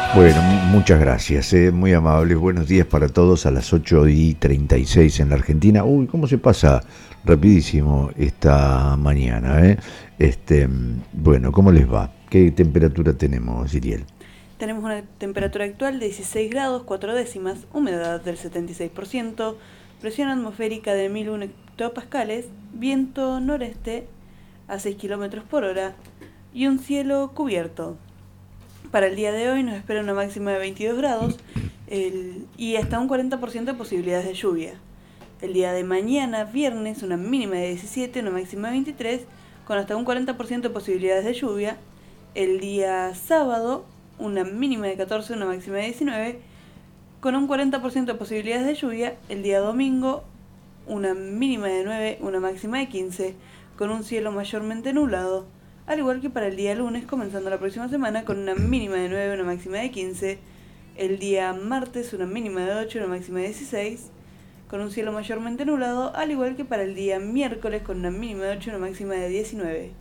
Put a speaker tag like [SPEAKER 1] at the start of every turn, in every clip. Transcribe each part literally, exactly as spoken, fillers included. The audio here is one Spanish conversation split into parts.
[SPEAKER 1] Bueno, muchas gracias, eh, muy amables. Buenos días para todos a las ocho y treinta y seis en la Argentina. Uy, cómo se pasa rapidísimo esta mañana, ¿eh? Este, bueno, ¿cómo les va? ¿Qué temperatura tenemos, Iriel?
[SPEAKER 2] Tenemos una temperatura actual de dieciséis grados cuatro décimas, humedad del setenta y seis por ciento, presión atmosférica de mil uno hectopascales, viento noreste a seis kilómetros por hora y un cielo cubierto. Para el día de hoy nos espera una máxima de veintidós grados el, y hasta un cuarenta por ciento de posibilidades de lluvia. El día de mañana, viernes, una mínima de diecisiete, una máxima de veintitrés, con hasta un cuarenta por ciento de posibilidades de lluvia. El día sábado, una mínima de catorce, una máxima de diecinueve, con un cuarenta por ciento de posibilidades de lluvia. El día domingo, una mínima de nueve, una máxima de quince, con un cielo mayormente nublado. Al igual que para el día lunes, comenzando la próxima semana, con una mínima de nueve, una máxima de quince. El día martes, una mínima de ocho, una máxima de dieciséis, con un cielo mayormente nublado, al igual que para el día miércoles, con una mínima de ocho, una máxima de diecinueve.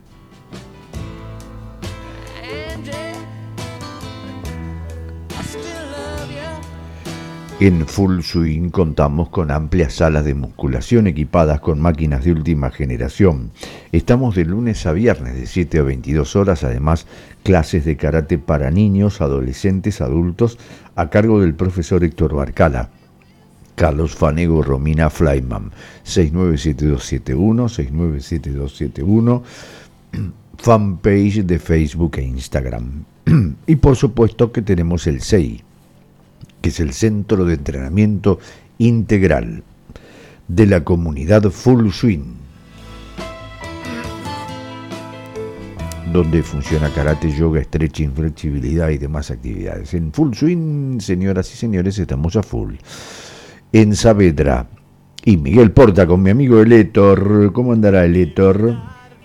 [SPEAKER 1] En Full Swing contamos con amplias salas de musculación equipadas con máquinas de última generación. Estamos de lunes a viernes de siete a veintidós horas, además clases de karate para niños, adolescentes, adultos, a cargo del profesor Héctor Barcala. Carlos Fanego, Romina Flyman, seis nueve siete dos siete uno, seis nueve siete dos siete uno, fanpage de Facebook e Instagram. Y por supuesto que tenemos el C E I, que es el Centro de Entrenamiento Integral de la comunidad Full Swing, donde funciona karate, yoga, stretching, flexibilidad y demás actividades. En Full Swing, señoras y señores, estamos a full. En Saavedra y Miguel Porta con mi amigo el Héctor. ¿Cómo andará el Héctor?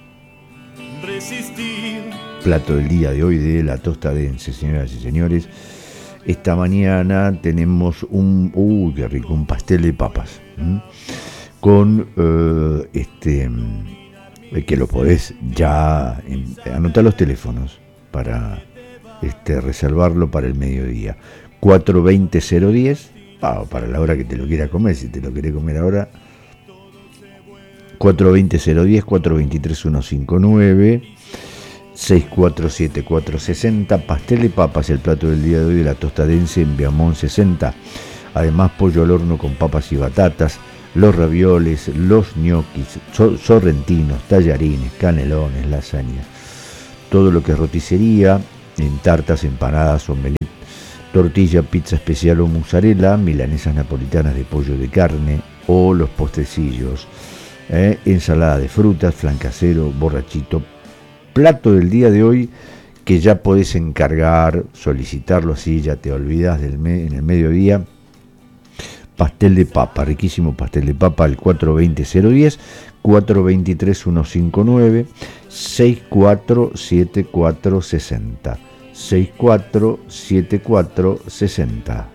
[SPEAKER 1] Plato del día de hoy de la tostadense, señoras y señores. Esta mañana tenemos un, uy, qué rico, un pastel de papas, ¿m? con uh, este, que lo podés ya en, anotar los teléfonos para este, reservarlo para el mediodía. cuatro veinte cero diez, ah, para la hora que te lo quiera comer, si te lo querés comer ahora. cuatro veinte cero diez, cuatro veintitrés ciento cincuenta y nueve, seis cuatro siete cuatro sesenta. Pastel de papas, el plato del día de hoy de la tostadense en Viamón sesenta. Además, pollo al horno con papas y batatas, los ravioles, los ñoquis, sorrentinos, tallarines, canelones, lasañas. Todo lo que es roticería, en tartas, empanadas, omelette, tortilla, pizza especial o mozzarella, milanesas napolitanas de pollo de carne o los postrecillos, eh, ensalada de frutas, flan casero, borrachito. Plato del día de hoy que ya podés encargar, solicitarlo así, ya te olvidas del me- en el mediodía. Pastel de papa, riquísimo pastel de papa al cuatro veinte cero diez, cuatro veintitrés ciento cincuenta y nueve, seis cuatro siete cuatro sesenta, seis cuatro siete cuatro sesenta.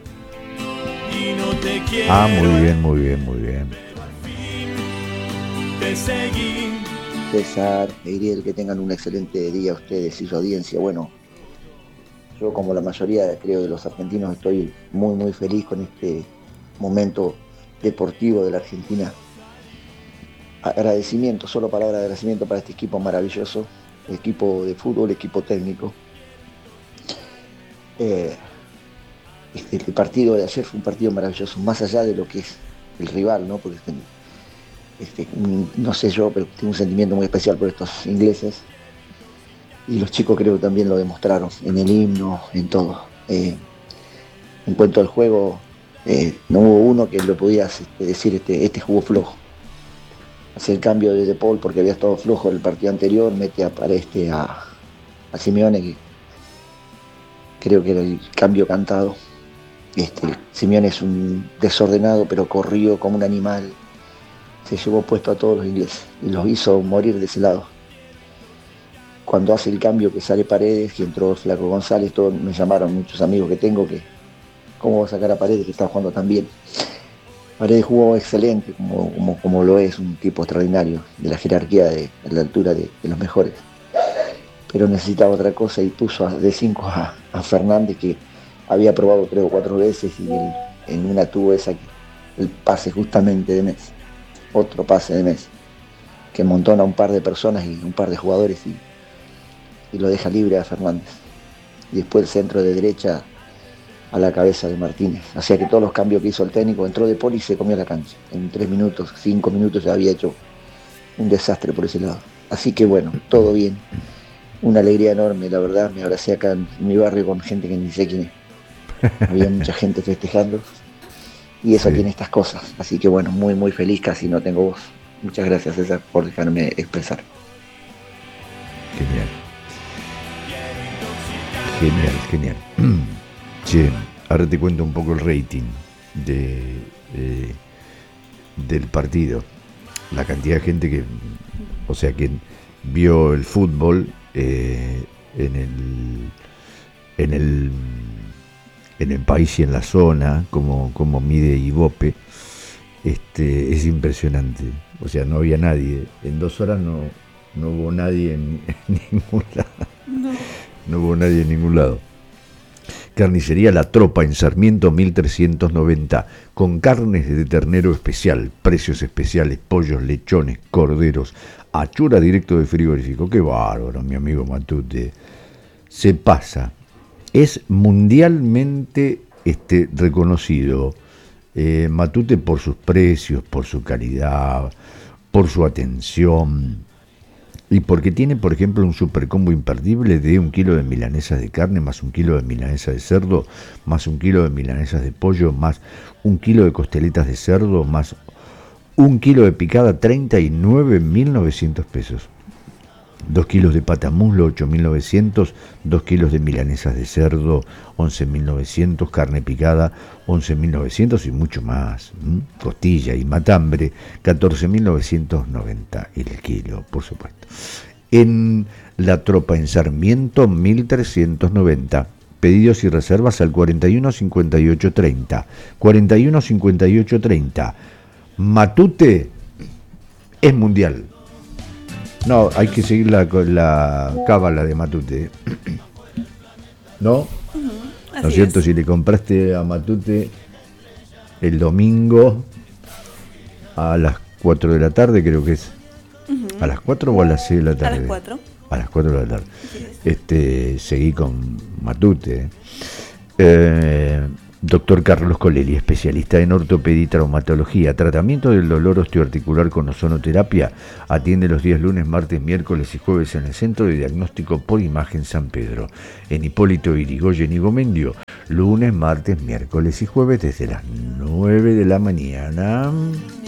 [SPEAKER 1] Ah, muy bien, muy bien, muy bien.
[SPEAKER 3] César, Iriel, que tengan un excelente día ustedes y su audiencia. Bueno, yo como la mayoría creo de los argentinos estoy muy muy feliz con este momento deportivo de la Argentina. Agradecimiento, solo palabra de agradecimiento para este equipo maravilloso, equipo de fútbol, equipo técnico. Eh, este, el partido de ayer fue un partido maravilloso, más allá de lo que es el rival, ¿no? Porque Este, no sé yo, pero tengo un sentimiento muy especial por estos ingleses y los chicos creo que también lo demostraron en el himno, en todo. Eh, en cuanto al juego, eh, no hubo uno que lo podías este, decir este, este jugó flojo. Hace el cambio de De Paul porque había estado flojo el partido anterior, mete a, para este, a, a Simeone, que creo que era el cambio cantado. Este, Simeone es un desordenado, pero corrió como un animal. Se llevó puesto a todos los ingleses y los hizo morir de ese lado. Cuando hace el cambio que sale Paredes, que entró el Flaco González, todos me llamaron muchos amigos que tengo que cómo va a sacar a Paredes que está jugando tan bien. Paredes jugó excelente, como, como, como lo es, un tipo extraordinario, de la jerarquía, de, de la altura de, de los mejores. pero necesitaba otra cosa y puso de cinco a, a Fernández, que había probado creo cuatro veces y él, en una tuvo esa, el pase justamente de Messi, otro pase de Messi, que montona a un par de personas y un par de jugadores y, y lo deja libre a Fernández. Y después el centro de derecha a la cabeza de Martínez. O sea que todos los cambios que hizo el técnico, entró De Paul y se comió la cancha. En tres minutos, cinco minutos ya había hecho un desastre por ese lado. Así que bueno, todo bien. Una alegría enorme, la verdad. Me abracé acá en mi barrio con gente que ni sé quién es. Había mucha gente festejando. Y eso sí tiene estas cosas. Así que bueno, muy muy feliz, casi no tengo voz. Muchas gracias, César, por dejarme expresar.
[SPEAKER 1] Genial. Genial, genial. Che, ahora te cuento un poco el rating de, eh, del partido. La cantidad de gente que, o sea, que vio el fútbol eh, en el en el en el país y en la zona, como, como mide Ibope, este, es impresionante. O sea, no había nadie. En dos horas no, no hubo nadie en, en ningún lado. No. no hubo nadie en ningún lado. Carnicería La Tropa en Sarmiento mil trescientos noventa, con carnes de ternero especial, precios especiales, pollos, lechones, corderos, achura directo de frigorífico. Qué bárbaro, mi amigo Matute. Se pasa. Es mundialmente este, reconocido eh, Matute por sus precios, por su calidad, por su atención. Y porque tiene, por ejemplo, un supercombo imperdible de un kilo de milanesas de carne, más un kilo de milanesas de cerdo, más un kilo de milanesas de pollo, más un kilo de costeletas de cerdo, más un kilo de picada, treinta y nueve mil novecientos pesos. Dos kilos de patamuslo, ocho mil novecientos, dos kilos de milanesas de cerdo, once mil novecientos, carne picada, once mil novecientos y mucho más. ¿Mm? Costilla y matambre, catorce mil novecientos noventa el kilo, por supuesto. En La Tropa en Sarmiento, mil trescientos noventa. Pedidos y reservas al cuarenta y uno cincuenta y ocho treinta. cuarenta y uno cincuenta y ocho treinta. Matute es mundial. No, hay que seguir la, la cábala de Matute. ¿No? Uh-huh, ¿no es cierto? Es. Si le compraste a Matute el domingo a las cuatro de la tarde, creo que es. Uh-huh. ¿A las cuatro o a las seis de la tarde?
[SPEAKER 2] A las cuatro.
[SPEAKER 1] A las cuatro de la tarde. Este, seguí con Matute. Eh, Doctor Carlos Colelli, especialista en ortopedia y traumatología, tratamiento del dolor osteoarticular con ozonoterapia, atiende los días lunes, martes, miércoles y jueves en el Centro de Diagnóstico por Imagen San Pedro, en Hipólito Yrigoyen y Gomendio, lunes, martes, miércoles y jueves desde las nueve de la mañana.